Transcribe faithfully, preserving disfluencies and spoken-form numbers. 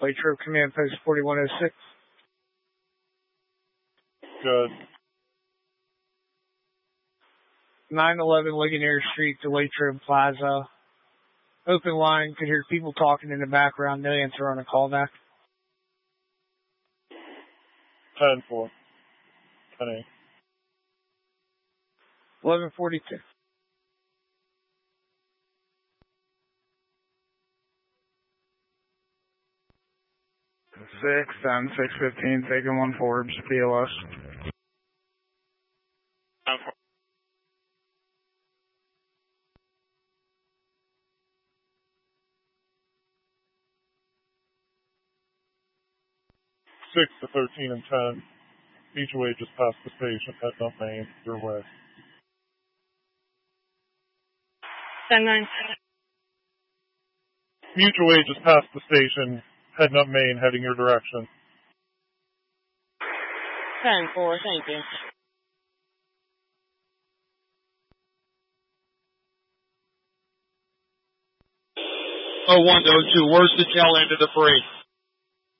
Latrobe Command Post forty-one oh six. Good. nine eleven Ligonier Street to Latrobe Plaza. Open line, could hear people talking in the background. No answer on a callback. ten four. ten eight. eleven forty-two. six, ten, six fifteen, taking one Forbes, P O S. six to thirteen and ten. Mutual aid just past the station, heading up Main, your way. ten nine. Mutual aid just past the station, heading up Main, heading your direction. ten four, thank you. oh one to oh two, where's the tail end of the parade?